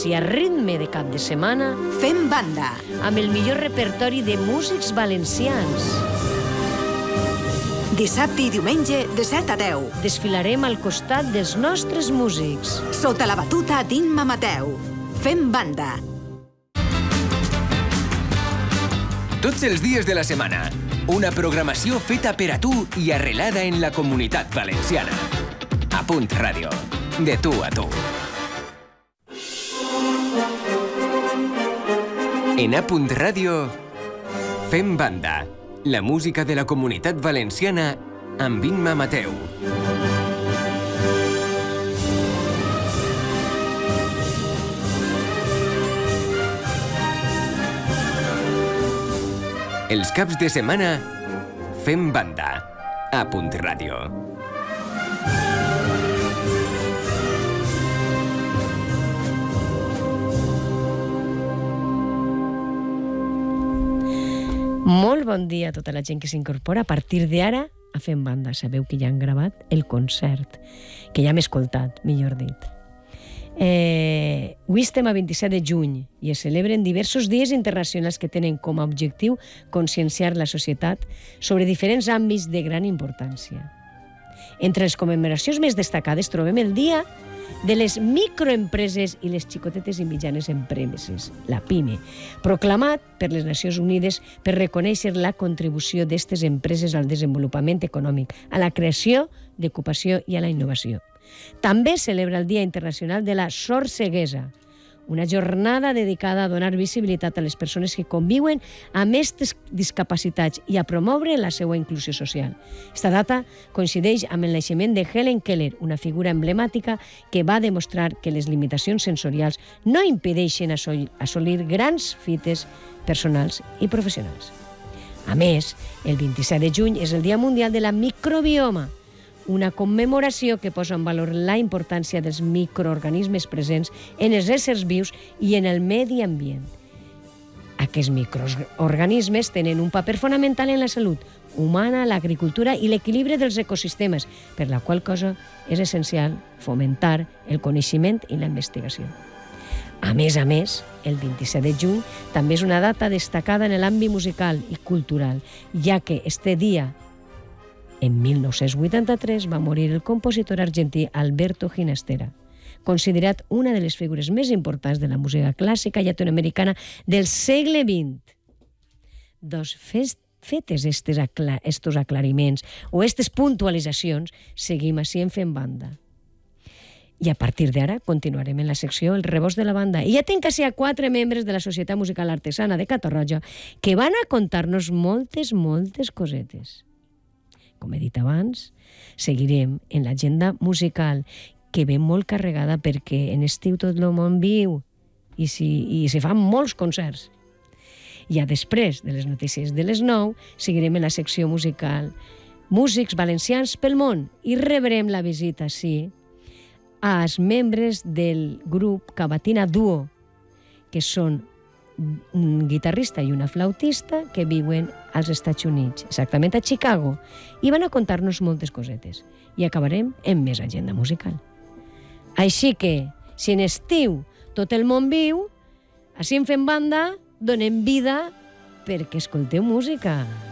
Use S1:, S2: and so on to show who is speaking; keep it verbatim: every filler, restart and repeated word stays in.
S1: temps i a ritme de cap de setmana,
S2: Fem banda,
S1: amb el millor repertori de músics valencians.
S2: Dissabte i diumenge de set a deu.
S1: Desfilarem al costat dels nostres músics.
S2: Sota la batuta d'Imma Mateu. Fem banda.
S3: Tots els dies de la setmana, una programació feta per a tu i arrelada en la comunitat valenciana. A Punt Ràdio, de tu a tu. En A Punt Ràdio, Fem banda, la música de la comunitat valenciana amb Imma Mateu. Els caps de setmana, Fem banda, a Punt Ràdio.
S1: Molt bon dia a tota la gent que s'incorpora a partir d'ara a Fem banda. Sabeu que ja han gravat el concert, que ja hem escoltat, millor dit. Eh, avui estem a vint-i-set de juny i es celebren diversos dies internacionals que tenen com a objectiu conscienciar la societat sobre diferents àmbits de gran importància. Entre les commemoracions més destacades trobem el Dia de les Microempreses i les Xicotetes i Mitjanes Empreses, la PIME, proclamat per les Nacions Unides per reconèixer la contribució d'aquestes empreses al desenvolupament econòmic, a la creació d'ocupació i a la innovació. També celebra el Dia Internacional de la Sordceguesa, una jornada dedicada a donar visibilitat a les persones que conviuen amb aquestes discapacitats i a promoure la seva inclusió social. Esta data coincideix amb el naixement de Helen Keller, una figura emblemàtica que va demostrar que les limitacions sensorials no impedeixen assolir grans fites personals i professionals. A més, el vint-i-set de juny és el Dia Mundial de la Microbioma, una commemoració que posa en valor la importància dels microorganismes presents en els éssers vius i en el medi ambient. Aquests microorganismes tenen un paper fonamental en la salut humana, l'agricultura i l'equilibri dels ecosistemes, per la qual cosa és essencial fomentar el coneixement i la investigació. A més a més, el vint-i-set de juny també és una data destacada en l'àmbit musical i cultural, ja que este dia, en mil nou-cents vuitanta-tres, va morir el compositor argentí Alberto Ginastera, considerat una de les figures més importants de la música clàssica llatinoamericana del segle vint. Doncs fetes estos aclariments o aquestes puntualitzacions, seguim així en Fem banda. I a partir d'ara continuarem en la secció El rebost de la banda. I ja tinc quasi a quatre membres de la Societat Musical Artesana de Catarroja que van a contar-nos moltes, moltes cosetes. Com he dit abans, seguirem en l'agenda musical que ve molt carregada perquè en estiu tot el món viu i si, i se fan molts concerts. Ja després de les notícies de les nou, seguirem en la secció musical Músics valencians pel món i rebrem la visita, sí, als membres del grup Cavatina Duo, que són un guitarrista i una flautista que viuen als Estats Units, exactament a Chicago, i van a contar-nos moltes cosetes. I acabarem amb més agenda musical. Així que, si en estiu tot el món viu, així en Fem banda, donem vida perquè escolteu música.